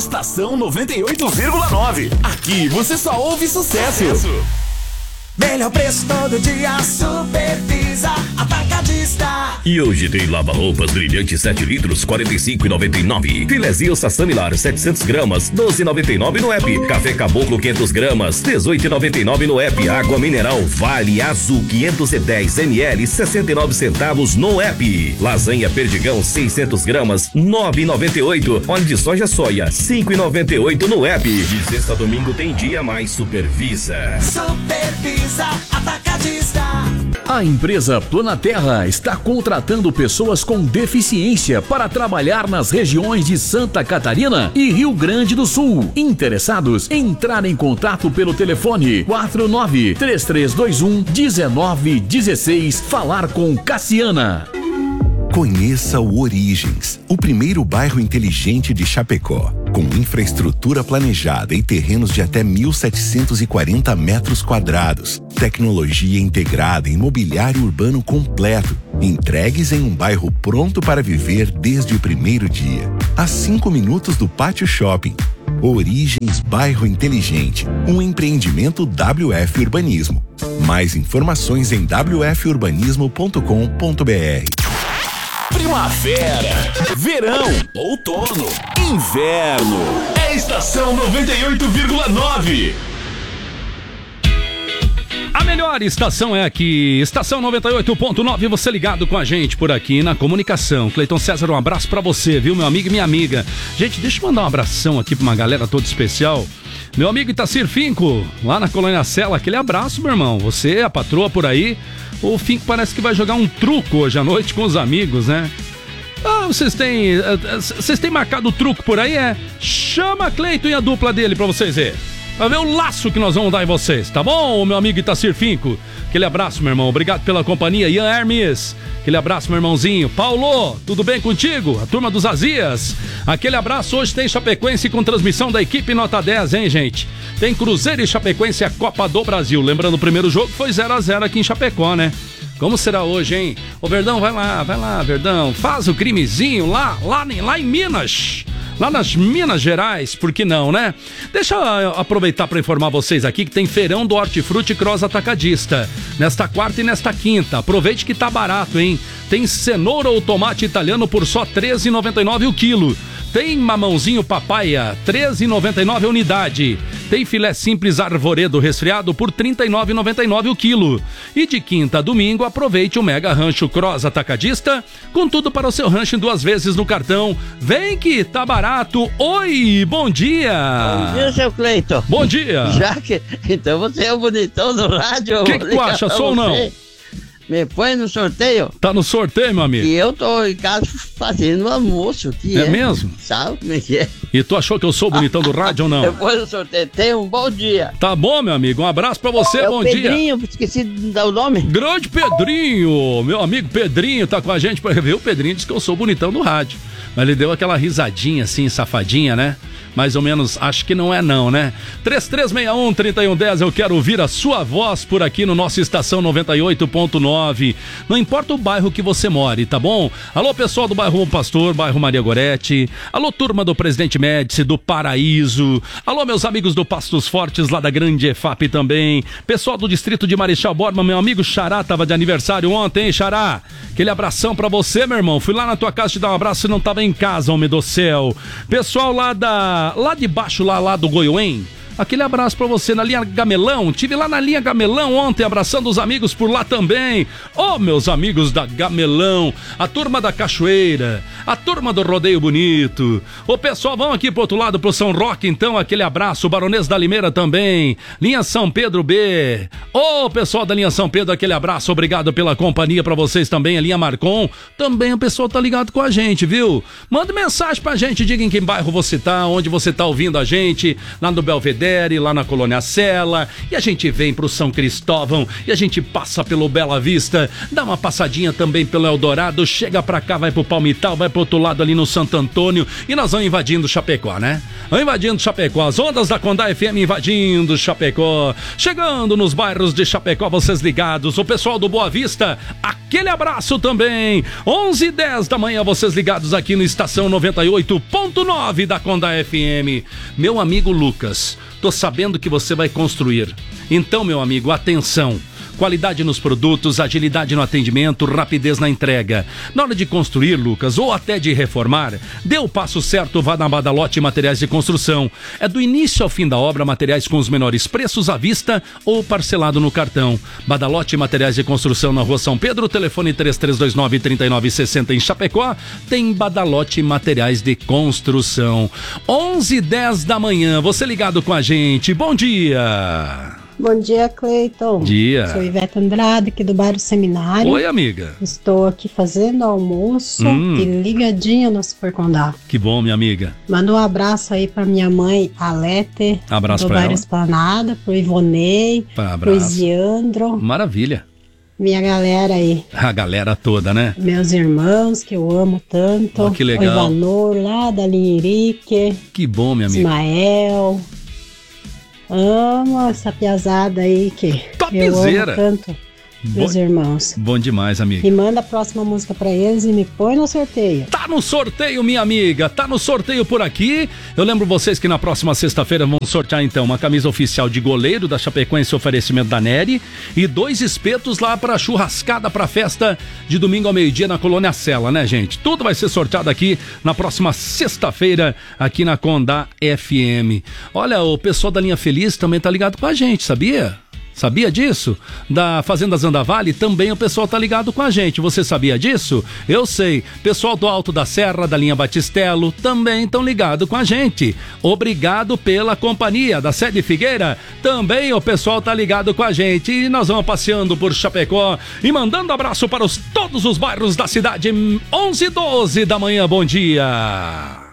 Estação 98,9. Aqui você só ouve sucesso. Melhor preço todo dia, Supervisa Atacadista. E hoje tem lava-roupas brilhante 7 litros, 45,99. Filezinho Sassamilar 700 gramas, 12,99 no app. Café Caboclo 500 gramas, 18,99 no app. Água mineral Vale Azul 510 ml, 69 centavos no app. Lasanha Perdigão 600 gramas, 9,98. Óleo de soja 5,98 no app. De sexta a domingo tem dia mais Supervisa. Supervisa Atacadista. A empresa Planaterra está contratando pessoas com deficiência para trabalhar nas regiões de Santa Catarina e Rio Grande do Sul. Interessados? Entrar em contato pelo telefone 49-3321-1916. Falar com Cassiana. Conheça o Origens, o primeiro bairro inteligente de Chapecó, com infraestrutura planejada e terrenos de até 1.740 metros quadrados, tecnologia integrada e mobiliário urbano completo, entregues em um bairro pronto para viver desde o primeiro dia, a 5 minutos do Pátio Shopping. Origens Bairro Inteligente, um empreendimento WF Urbanismo. Mais informações em wfurbanismo.com.br. Primavera, verão, outono, inverno. É Estação 98,9. A melhor estação é aqui, Estação 98.9, você ligado com a gente por aqui na comunicação. Cleiton César, um abraço pra você, viu, meu amigo e minha amiga. Gente, deixa eu mandar um abração aqui pra uma galera toda especial. Meu amigo Itacir Finco, lá na Colônia Sela, aquele abraço, meu irmão. Você, a patroa por aí. O Finco parece que vai jogar um truco hoje à noite com os amigos, né? Ah, vocês têm marcado o truco por aí, é? Chama a Cleiton e a dupla dele pra vocês verem. Pra ver o laço que nós vamos dar em vocês, tá bom, meu amigo Itacir Finco? Aquele abraço, meu irmão. Obrigado pela companhia. Ian Hermes, aquele abraço, meu irmãozinho. Paulo, tudo bem contigo? A turma dos Azias. Aquele abraço. Hoje tem Chapecoense com transmissão da equipe Nota 10, hein, gente? Tem Cruzeiro e Chapecoense, a Copa do Brasil. Lembrando, o primeiro jogo foi 0-0 aqui em Chapecó, né? Como será hoje, hein? Ô, Verdão, vai lá, Verdão. Faz o crimezinho lá em Minas. Lá nas Minas Gerais, por que não, né? Deixa eu aproveitar para informar vocês aqui que tem feirão do Hortifruti Cross Atacadista. Nesta quarta e nesta quinta. Aproveite que tá barato, hein? Tem cenoura ou tomate italiano por só R$ 13,99 o quilo. Tem mamãozinho papaya, R$ 13,99 a unidade. Tem filé simples arvoredo resfriado por R$ 39,99 o quilo. E de quinta a domingo, aproveite o Mega Rancho Cross Atacadista, com tudo para o seu rancho em 2 vezes no cartão. Vem que tá barato. Oi, bom dia. Bom dia, seu Cleiton. Bom dia. Já que, então você é o bonitão do rádio. O que tu acha, sou ou não? Me põe no sorteio. Tá no sorteio, meu amigo? E eu tô em casa fazendo almoço. Que é mesmo? Sabe como é que é? E tu achou que eu sou bonitão do rádio ou não? Depois do sorteio, tenha um bom dia. Tá bom, meu amigo, um abraço pra você, bom dia. Pedrinho, esqueci de dar o nome. Grande Pedrinho, meu amigo Pedrinho tá com a gente. O Pedrinho disse que eu sou bonitão do rádio. Mas ele deu aquela risadinha assim, safadinha, né? Mais ou menos, acho que não é não, né? 3361-3110, eu quero ouvir a sua voz por aqui no nosso Estação 98.9. Não importa o bairro que você more, tá bom? Alô, pessoal do bairro Bom Pastor, bairro Maria Goretti. Alô, turma do Presidente Médici, do Paraíso. Alô, meus amigos do Pastos Fortes, lá da Grande EFAP também. Pessoal do distrito de Marechal Borba, meu amigo Xará tava de aniversário ontem, hein, Xará? Aquele abração pra você, meu irmão. Fui lá na tua casa te dar um abraço e não tava em casa, homem do céu. Pessoal lá de baixo, lá do Goiuém, aquele abraço pra você na linha Gamelão. Tive lá na linha Gamelão ontem, abraçando os amigos por lá também. Ô, meus amigos da Gamelão, a turma da Cachoeira, a turma do Rodeio Bonito. Ô, pessoal, vamos aqui pro outro lado, pro São Roque, então, aquele abraço. Baronês da Limeira também, linha São Pedro B. Ô, pessoal da linha São Pedro, aquele abraço. Obrigado pela companhia pra vocês também. A linha Marcon, também o pessoal tá ligado com a gente, viu? Manda mensagem pra gente, diga em que bairro você tá, onde você tá ouvindo a gente, lá no Belvedere, Belvedere, lá na Colônia Sela, e a gente vem pro São Cristóvão, e a gente passa pelo Bela Vista, dá uma passadinha também pelo Eldorado, chega pra cá, vai pro Palmital, vai pro outro lado ali no Santo Antônio, e nós vamos invadindo Chapecó, né? Vamos invadindo Chapecó, as ondas da Condá FM invadindo Chapecó, chegando nos bairros de Chapecó, vocês ligados, o pessoal do Boa Vista, aquele abraço também, 11h10 da manhã, vocês ligados aqui no Estação 98.9 da Condá FM. Meu amigo Lucas, tô sabendo que você vai construir. Então, meu amigo, atenção. Qualidade nos produtos, agilidade no atendimento, rapidez na entrega. Na hora de construir, Lucas, ou até de reformar, dê o passo certo, vá na Badalote Materiais de Construção. É do início ao fim da obra, materiais com os menores preços à vista ou parcelado no cartão. Badalote Materiais de Construção na Rua São Pedro, telefone 3329-3960 em Chapecó. Tem Badalote Materiais de Construção. 11h10 da manhã, você ligado com a gente. Bom dia! Bom dia, Cleiton. Bom dia. Sou Ivete Andrade, aqui do bairro Seminário. Oi, amiga. Estou aqui fazendo almoço e ligadinha no Super Condá. Que bom, minha amiga. Manda um abraço aí pra minha mãe, Alete, abraço do pra bairro ela. Esplanada, pro Ivonei, pro Isiandro. Maravilha. Minha galera aí. A galera toda, né? Meus irmãos, que eu amo tanto. Oh, que legal. O Ivanor, lá da Linhirique. Que bom, minha amiga. Ismael. Amo essa piazada aí que eu amo tanto, meus irmãos. Bom demais, amiga. E manda a próxima música pra eles e me põe no sorteio. Tá no sorteio, minha amiga. Tá no sorteio por aqui. Eu lembro vocês que na próxima sexta-feira vamos sortear então uma camisa oficial de goleiro da Chapecoense, oferecimento da Nery, e 2 espetos lá pra churrascada, pra festa de domingo ao meio-dia na Colônia Sela, né, gente? Tudo vai ser sorteado aqui na próxima sexta-feira aqui na Condá FM. Olha, o pessoal da Linha Feliz também tá ligado com a gente, sabia? Sabia disso? Da Fazenda Zandavale também o pessoal tá ligado com a gente. Você sabia disso? Eu sei. Pessoal do Alto da Serra, da linha Batistelo, também estão ligados com a gente. Obrigado pela companhia. Da Sede Figueira, também o pessoal tá ligado com a gente. E nós vamos passeando por Chapecó e mandando abraço para todos os bairros da cidade. 11h12 da manhã, bom dia.